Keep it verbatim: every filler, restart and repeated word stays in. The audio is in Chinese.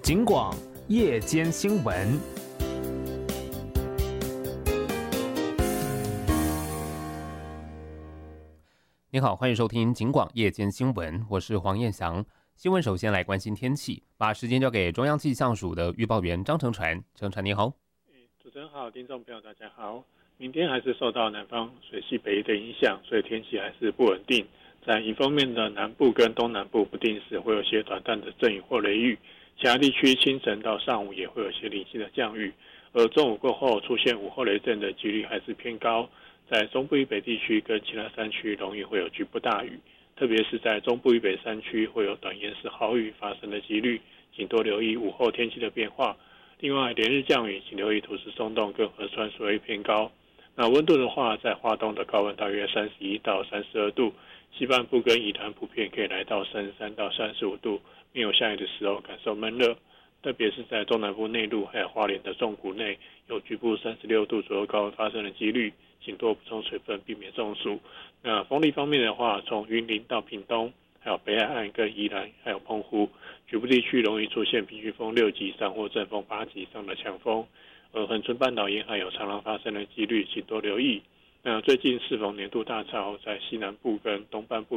警广夜间新闻。你好，欢迎收听警广夜间新闻，我是黄彦翔。新闻首先来关心天气，把时间交给中央气象署的预报员张成传。成传你好。 主持人好，听众朋友大家好。明天还是受到南方水系北移的影响，所以天气还是不稳定。在迎风面的南部跟东南部不定时会有些短暂的阵雨或雷雨，其他地区清晨到上午也会有些零星的降雨，而中午过后出现午后雷阵的几率还是偏高。在中部以北地区跟其他山区容易会有局部大雨，特别是在中部以北山区会有短延时豪雨发生的几率，请多留意午后天气的变化。另外连日降雨，请留意土石松动跟河川水位偏高。那温度的话，在花东的高温大约三十一到三十二度，西半部跟宜兰普遍可以来到三十三到三十五度，没有下雨的时候感受闷热，特别是在中南部内陆还有花莲的纵谷内，有局部三十六度左右高温发生的几率，请多补充水分，避免中暑。那风力方面的话，从云林到屏东，还有北海岸跟宜兰，还有澎湖，局部地区容易出现平均风六级以上或阵风八级以上的强风。而恒春半岛沿海有常常发生的几率，请多留意。那最近适逢年度大潮，在西南部跟东半部